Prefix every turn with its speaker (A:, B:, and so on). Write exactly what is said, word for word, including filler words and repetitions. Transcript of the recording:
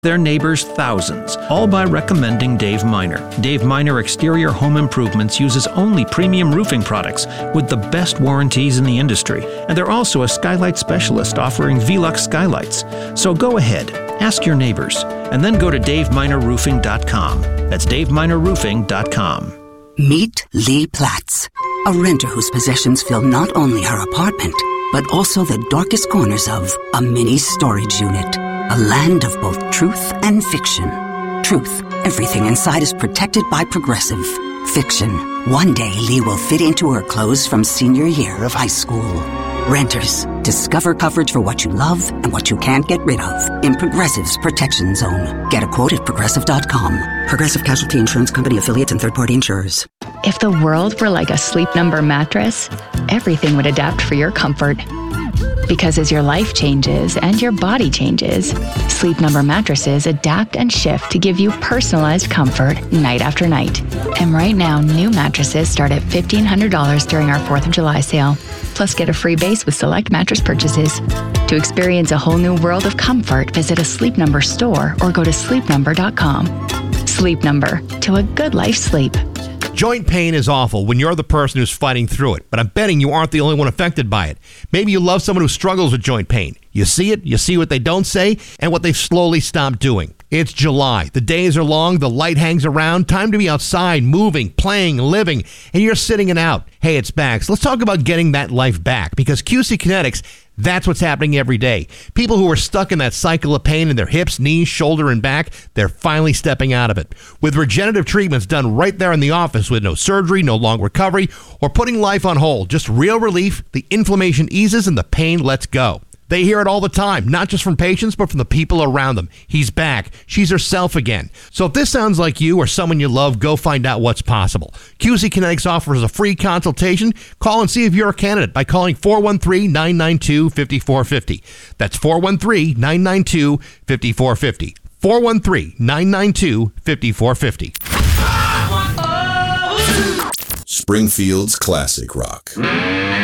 A: their neighbors thousands, all by recommending Dave Miner. Dave Miner Exterior Home Improvements uses only premium roofing products with the best warranties in the industry. And they're also a skylight specialist offering Velux skylights. So go ahead, ask your neighbors, and then go to dave miner roofing dot com. That's dave miner roofing dot com.
B: Meet Lee Platts, a renter whose possessions fill not only her apartment, but also the darkest corners of a mini storage unit. A land of both truth and fiction. Truth, everything inside is protected by Progressive. Fiction, one day Lee will fit into her clothes from senior year of high school. Renters, discover coverage for what you love and what you can't get rid of in Progressive's Protection Zone. Get a quote at progressive dot com. Progressive Casualty Insurance Company affiliates and third-party insurers.
C: If the world were like a Sleep Number mattress, everything would adapt for your comfort. Because as your life changes and your body changes, Sleep Number mattresses adapt and shift to give you personalized comfort night after night. And right now, new mattresses start at fifteen hundred dollars during our fourth of July sale. Plus, get a free base with select mattress purchases. To experience a whole new world of comfort, visit a Sleep Number store or go to sleep number dot com. Sleep Number, to a good life sleep.
D: Joint pain is awful when you're the person who's fighting through it, but I'm betting you aren't the only one affected by it. Maybe you love someone who struggles with joint pain. You see it, you see what they don't say, and what they've slowly stopped doing. It's July. The days are long, the light hangs around, time to be outside, moving, playing, living, and you're sitting it out. Hey, it's Bax. Let's talk about getting that life back, because Q C Kinetics, that's what's happening every day. People who are stuck in that cycle of pain in their hips, knees, shoulder, and back, they're finally stepping out of it. With regenerative treatments done right there in the office with no surgery, no long recovery, or putting life on hold, just real relief, the inflammation eases and the pain lets go. They hear it all the time, not just from patients, but from the people around them. He's back. She's herself again. So if this sounds like you or someone you love, go find out what's possible. Q C Kinetics offers a free consultation. Call and see if you're a candidate by calling four one three, nine nine two, five four five zero. That's four one three, nine nine two, five four five zero. four one three, nine nine two, five four five zero.
E: Springfield's classic rock.